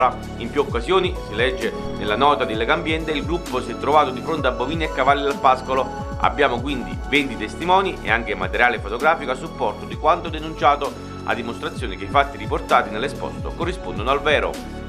In più occasioni, si legge nella nota di Legambiente, il gruppo si è trovato di fronte a bovini e cavalli al pascolo. Abbiamo quindi 20 testimoni e anche materiale fotografico a supporto di quanto denunciato, a dimostrazione che i fatti riportati nell'esposto corrispondono al vero.